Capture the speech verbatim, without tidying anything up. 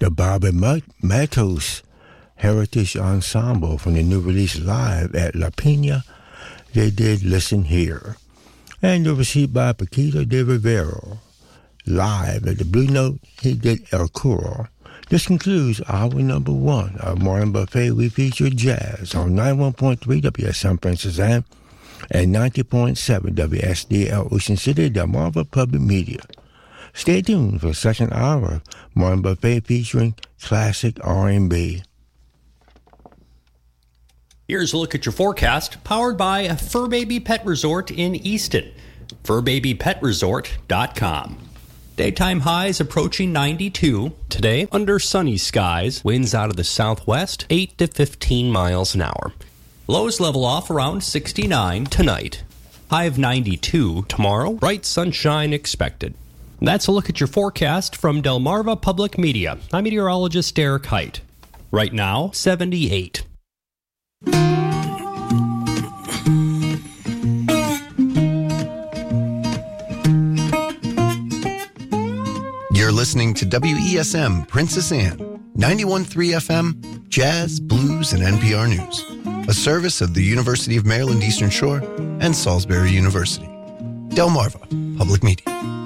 the Bobby Matos Heritage Ensemble from the new release Live at La Pena. They did Listen Here. And the receipt by Paquito de Rivero. Live at the Blue Note, he did El Coro. This concludes hour number one of Morning Buffet. We feature jazz on ninety-one point three W S San Francisco and ninety point seven W S D L Ocean City, Delmarva Public Media. Stay tuned for the second hour of Morning Buffet featuring classic R and B. Here's a look at your forecast, powered by Fur Baby Pet Resort in Easton. fur baby pet resort dot com. Daytime highs approaching ninety-two. Today, under sunny skies, winds out of the southwest, eight to fifteen miles an hour. Lows level off around sixty-nine tonight. High of ninety-two tomorrow, bright sunshine expected. That's a look at your forecast from Delmarva Public Media. I'm meteorologist Derek Height. Right now, seventy-eight. You're listening to W E S M Princess Anne, ninety-one point three F M, Jazz, Blues, and N P R News, a service of the University of Maryland Eastern Shore and Salisbury University. Delmarva Public Media.